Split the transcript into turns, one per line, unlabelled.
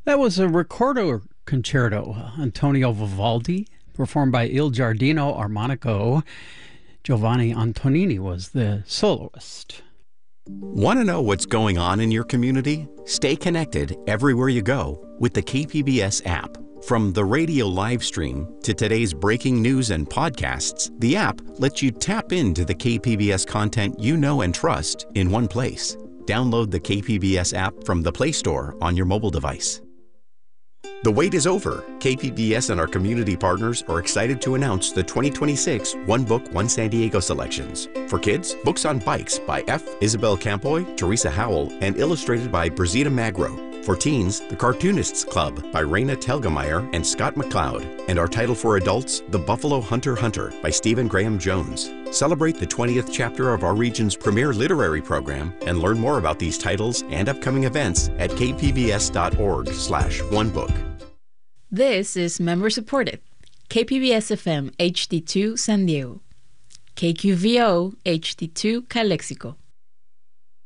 That was a Ricordo Concerto, Antonio Vivaldi, performed by Il Giardino Armonico. Giovanni Antonini was the soloist.
Want to know what's going on in your community? Stay connected everywhere you go with the KPBS app. From the radio live stream to today's breaking news and podcasts, the app lets you tap into the KPBS content you know and trust in one place. Download the KPBS app from the Play Store on your mobile device. The wait is over. KPBS and our community partners are excited to announce the 2026 One Book, One San Diego selections. For kids, books on bikes by F. Isabel Campoy, Teresa Howell, and illustrated by Brazita Magro. For teens, The Cartoonists Club by Raina Telgemeier and Scott McCloud. And our title for adults, The Buffalo Hunter Hunter by Stephen Graham Jones. Celebrate the 20th chapter of our region's premier literary program and learn more about these titles and upcoming events at kpbs.org/onebook.
This is member-supported KPBS FM HD2 San Diego, KQVO HD2 Calexico,